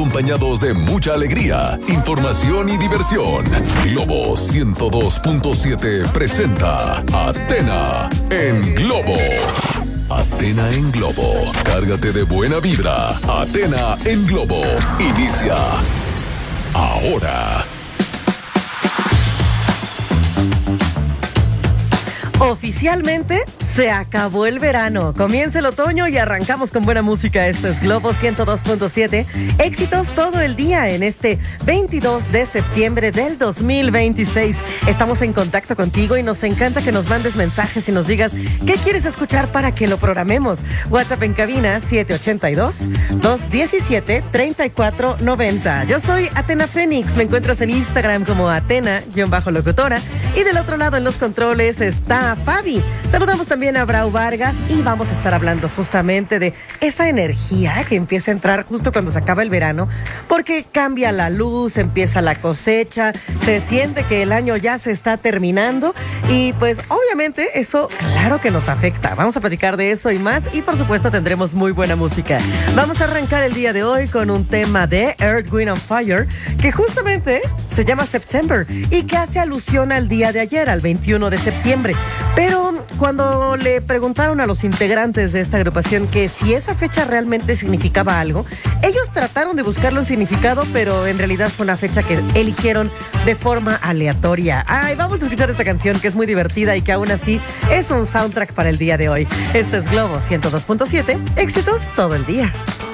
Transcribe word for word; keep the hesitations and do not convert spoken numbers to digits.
acompañados de mucha alegría, información y diversión. Globo ciento dos punto siete presenta Athena en Globo. Athena en Globo. Cárgate de buena vibra. Athena en Globo. Inicia ahora. Oficialmente se acabó el verano, comienza el otoño y arrancamos con buena música. Esto es Globo ciento dos punto siete, éxitos todo el día en este veintidós de septiembre del dos mil veintiséis. Estamos en contacto contigo y nos encanta que nos mandes mensajes y nos digas qué quieres escuchar para que lo programemos. WhatsApp en cabina siete ocho dos, dos uno siete, tres cuatro nueve cero. Yo soy Athena Fénix, me encuentras en Instagram como Athena-locutora y del otro lado en los controles está Fabi. Saludamos también a Brau Vargas y vamos a estar hablando justamente de esa energía que empieza a entrar justo cuando se acaba el verano, porque cambia la luz, empieza la cosecha, se siente que el año ya se está terminando y pues obviamente eso claro que nos afecta. Vamos a platicar de eso y más y por supuesto tendremos muy buena música. Vamos a arrancar el día de hoy con un tema de Earth, Wind and Fire que justamente se llama September y que hace alusión al día de ayer, al veintiuno de septiembre. Pero cuando le preguntaron a los integrantes de esta agrupación que si esa fecha realmente significaba algo, ellos trataron de buscarle un significado, pero en realidad fue una fecha que eligieron de forma aleatoria. Ay, vamos a escuchar esta canción que es muy divertida y que aún así es un soundtrack para el día de hoy. Esto es Globo ciento dos punto siete, éxitos todo el día.